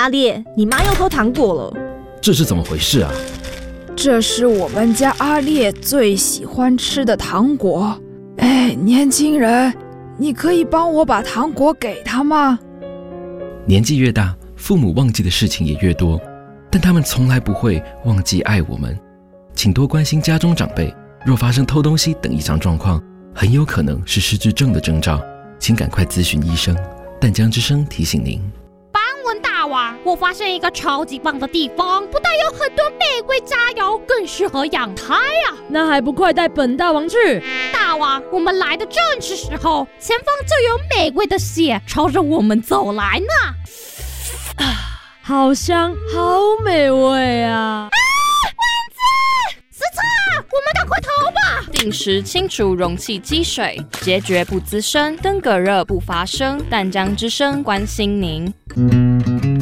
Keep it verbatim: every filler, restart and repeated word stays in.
阿烈，你妈又偷糖果了， 这是怎么回事啊？ 这是我们家阿烈最喜欢吃的糖果。哎，年轻人，你可以帮我把糖果给他吗？ 年纪越大，父母忘记的事情也越多，但他们从来不会忘记爱我们。请多关心家中长辈，若发生偷东西等异常状况，很有可能是失智症的征兆，请赶快咨询医生。淡江之声提醒您。 大王，我发现一个超级棒的地方，不但有很多玫瑰榨油，更适合养胎啊！ 那还不快带本大王去？ 大王，我们来的正是时候，前方就有玫瑰的血朝着我们走来呢。 好香，好美味啊！ 啊，蚊子！死叉！我们赶快逃吧！ 定时清除容器积水，结决不滋生，登革热不发生。淡江之声关心您。